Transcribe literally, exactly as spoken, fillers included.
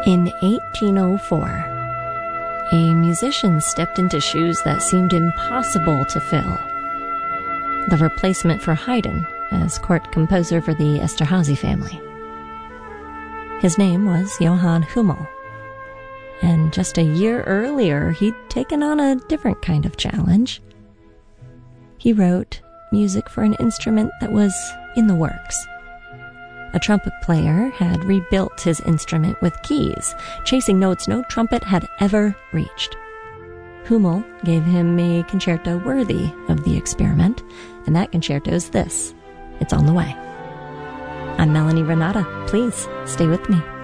In eighteen oh four, a musician stepped into shoes that seemed impossible to fill. The replacement for Haydn as court composer for the Esterházy family. His name was Johann Hummel, and just a year earlier he'd taken on a different kind of challenge. He wrote music for an instrument that was in the works. A trumpet player had rebuilt his instrument with keys, chasing notes no trumpet had ever reached. Hummel gave him a concerto worthy of the experiment, and that concerto's this. It's on the way. I'm Melanie Renata. Please stay with me.